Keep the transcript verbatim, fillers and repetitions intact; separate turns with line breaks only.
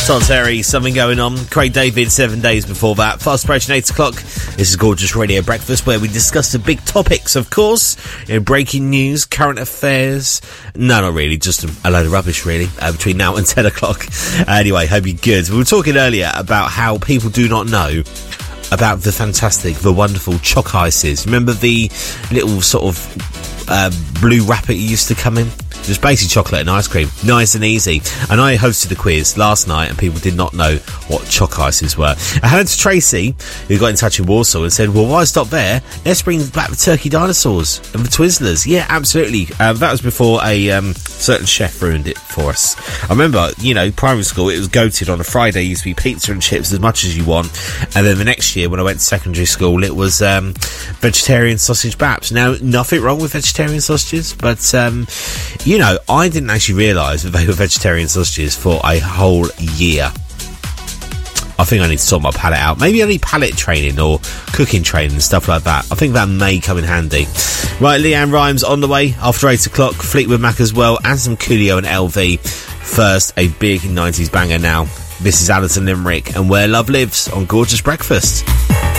Todd Terry, Something Going On. Craig David, seven days before that. Fast approaching eight o'clock. This is Gorgeous Radio Breakfast, where we discuss the big topics, of course. You know, breaking news, current affairs. No, not really, just a, a load of rubbish, really, uh, between now and ten o'clock. Uh, anyway, hope you're good. We were talking earlier about how people do not know about the fantastic, the wonderful choc ices. Remember the little sort of uh, blue wrapper you used to come in? Just basically chocolate and ice cream. Nice and easy. And I hosted a quiz last night and people did not know what choc ices were. I had to Tracy, who got in touch in Warsaw, and said, well, why stop there? Let's bring back the turkey dinosaurs and the Twizzlers. Yeah, absolutely. Um, that was before a um, certain chef ruined it for us. I remember, you know, primary school, it was goated on a Friday. It used to be pizza and chips as much as you want. And then the next year, when I went to secondary school, it was um, vegetarian sausage baps. Now, nothing wrong with vegetarian sausages, but... Um, You know, I didn't actually realise that they were vegetarian sausages for a whole year. I think I need to sort my palate out. Maybe I need palate training or cooking training and stuff like that. I think that may come in handy. Right, Leanne Rimes on the way after eight o'clock. Fleetwood Mac as well, and some Coolio and L V. First, a big nineties banger now. This is Alison Limerick and Where Love Lives on Gorgeous Breakfast.